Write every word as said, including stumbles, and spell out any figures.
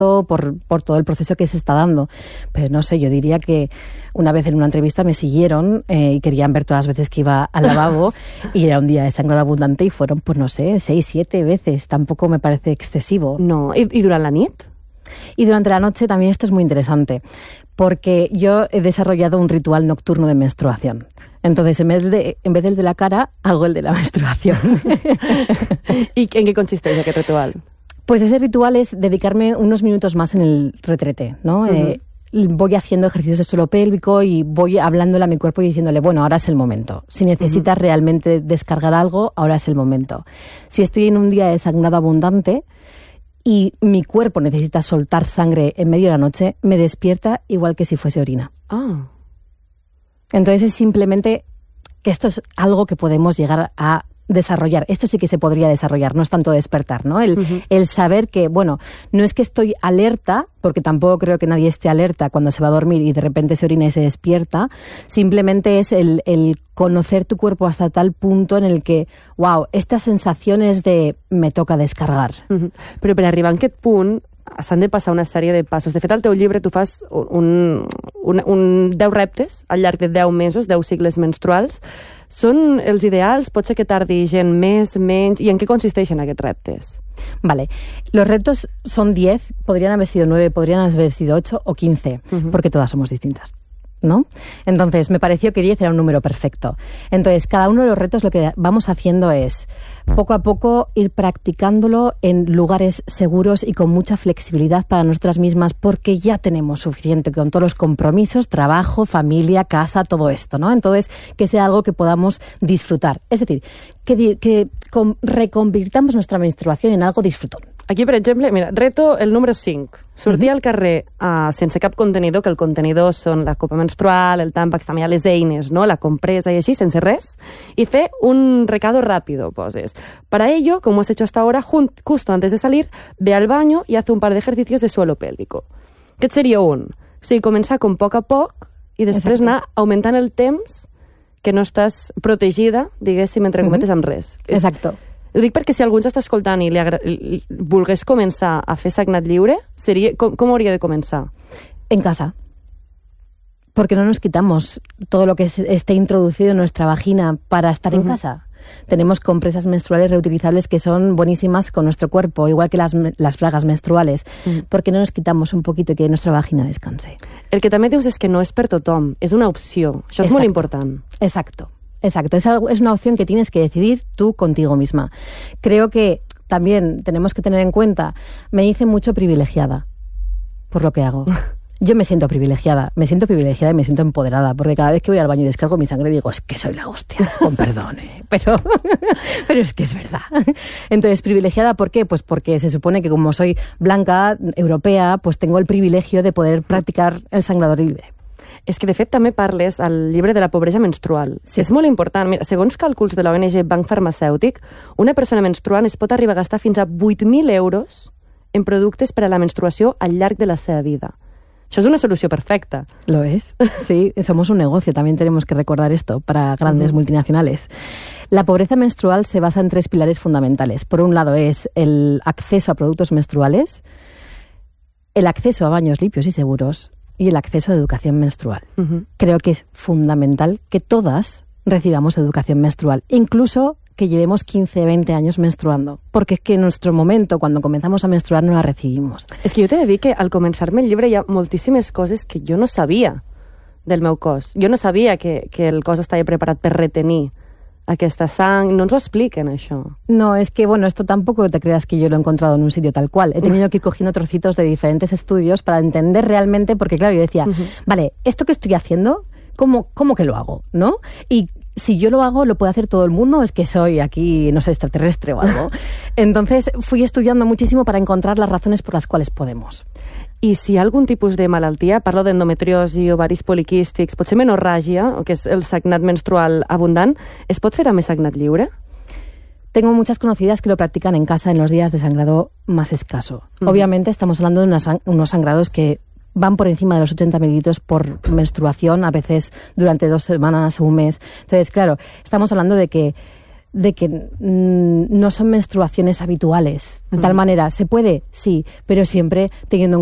Por, por todo el proceso que se está dando. Pero no sé, yo diría que una vez en una entrevista me siguieron eh, y querían ver todas las veces que iba al lavabo y era un día de sangrado abundante y fueron, pues no sé, seis, siete veces. Tampoco me parece excesivo. No, ¿y, y durante la nit? Y durante la noche también esto es muy interesante, porque yo he desarrollado un ritual nocturno de menstruación. Entonces, en vez, de, en vez del de la cara, hago el de la menstruación. ¿Y en qué consiste ese ritual? Pues ese ritual es dedicarme unos minutos más en el retrete, ¿no? Uh-huh. Eh, voy haciendo ejercicios de suelo pélvico y voy hablándole a mi cuerpo y diciéndole, bueno, ahora es el momento. Si necesitas uh-huh. realmente descargar algo, ahora es el momento. Si estoy en un día de sangrado abundante y mi cuerpo necesita soltar sangre en medio de la noche, me despierta igual que si fuese orina. Ah. Entonces es simplemente que esto es algo que podemos llegar a desarrollar. Esto sí que se podría desarrollar, no es tanto despertar, ¿no? El, uh-huh. el saber que, bueno, no es que estoy alerta, porque tampoco creo que nadie esté alerta cuando se va a dormir y de repente se orina y se despierta, simplemente es el, el conocer tu cuerpo hasta tal punto en el que, wow, estas sensaciones de me toca descargar. Uh-huh. Però per arribar a aquest punt s'han de passar una sèrie de passos. De fet, al teu llibre tu fas un, un, un deu reptes al llarg de deu mesos, deu cicles menstruals. Són els ideals? Pot ser que tardi gent més, menys? I en què consisteixen aquests reptes? Vale, los retos son diez, podrían haber sido nueve, podrían haber sido ocho o quince, uh-huh. porque todas somos distintas, ¿no? Entonces, me pareció que diez era un número perfecto. Entonces, cada uno de los retos lo que vamos haciendo es, poco a poco, ir practicándolo en lugares seguros y con mucha flexibilidad para nosotras mismas, porque ya tenemos suficiente con todos los compromisos, trabajo, familia, casa, todo esto, ¿no? Entonces, que sea algo que podamos disfrutar. Es decir, que, que con, reconvirtamos nuestra menstruación en algo disfrutón. Aquí, per exemple, mira, reto el número cinc. Sortir uh-huh. al carrer uh, sense cap contenidor, que el contenidor són la copa menstrual, el tàmpax, també hi ha les eines, no? La compresa i així, sense res, i fer un recado rápido, poses. Para ello, como has hecho hasta ahora, justo antes de salir, ve al baño y hace un par de ejercicios de suelo pélvico. Aquest seria un. O sigui, començar com poc a poc i després Exacte. Anar augmentant el temps que no estàs protegida, diguéssim, entre cometes, uh-huh. amb res. Exacto. Ho dic perquè si algú ens està escoltant i li agra... volgués començar a fer sagnat lliure, seria... com, com hauria de començar? En casa. Porque no nos quitamos todo lo que esté introducido en nuestra vagina para estar uh-huh. en casa. Tenemos compresas menstruales reutilizables que son buenísimas con nuestro cuerpo, igual que las, las bragas menstruales. Uh-huh. Porque no nos quitamos un poquito y que nuestra vagina descanse. El que també dius és que no és per tothom, és una opció. Això és Exacto. molt important. Exacto. Exacto, es, algo, es una opción que tienes que decidir tú contigo misma. Creo que también tenemos que tener en cuenta, me hice mucho privilegiada por lo que hago. Yo me siento privilegiada, me siento privilegiada y me siento empoderada, porque cada vez que voy al baño y descargo mi sangre digo, es que soy la hostia, con perdón, ¿eh? pero, pero es que es verdad. Entonces, privilegiada, ¿por qué? Pues porque se supone que como soy blanca, europea, pues tengo el privilegio de poder practicar el sangrado libre. És que, de fet, també parles al llibre de la pobresa menstrual. Sí. És molt important. Mira, segons càlculs de l'O N G Banc Farmacèutic, una persona menstruant es pot arribar a gastar fins a vuit mil euros en productes per a la menstruació al llarg de la seva vida. Això és una solució perfecta. Lo es. Sí, somos un negocio. También tenemos que recordar esto para grandes uh-huh. multinacionales. La pobreza menstrual se basa en tres pilares fundamentales. Por un lado es el acceso a productos menstruales, el acceso a baños limpios y seguros, y el acceso a educación menstrual. Uh-huh. Creo que es fundamental que todas recibamos educación menstrual, incluso que llevemos quince, veinte años menstruando, porque es que en nuestro momento, cuando comenzamos a menstruar, no la recibimos. És que jo t'he de dir que al començar-me el llibre hi ha moltíssimes coses que jo no sabia del meu cos. Jo no sabia que, que el cos estava preparat per retenir aquesta sang, no ens ho expliquen, això. No, es que, bueno, esto tampoco te creas que yo lo he encontrado en un sitio tal cual. He tenido que ir cogiendo trocitos de diferentes estudios para entender realmente, porque claro, yo decía, uh-huh. vale, esto que estoy haciendo, ¿cómo, cómo que lo hago? ¿No? Y si yo lo hago, ¿lo puede hacer todo el mundo? Es que soy aquí, no sé, extraterrestre o algo. Entonces fui estudiando muchísimo para encontrar las razones por las cuales podemos. I si hi ha algun tipus de malaltia, parlo d'endometriosi, ovaris poliquístics, potser menorràgia, que és el sagnat menstrual abundant, es pot fer també sagnat lliure? Tengo muchas conocidas que lo practican en casa en los días de sangrado más escaso. Uh-huh. Obviamente estamos hablando de unas, unos sangrados que van por encima de los ochenta mililitros por menstruación, a veces durante dos semanas o un mes. Entonces, claro, estamos hablando de que de que mm, no son menstruaciones habituales. De tal manera, ¿se puede? Sí, pero siempre teniendo en